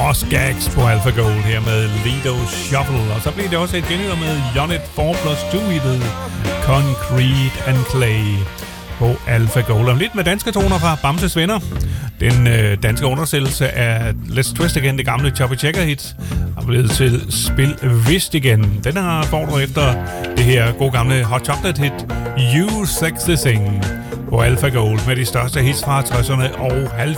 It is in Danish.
Boss Gags på Alpha Gold her med Lido Shuffle. Og så blev det også et genhør med Unit 4+2 i det Concrete and Clay på Alpha Gold. Om lidt med danske toner fra Bamses Venner. Den danske undersættelse af Let's Twist Again, det gamle Choppy Checker hit, er blevet til Spil Vist igen. Den har fordret efter det her gode gamle Hot Chocolate hit You Sexy Thing på Alpha Gold med de største hits fra 60'erne og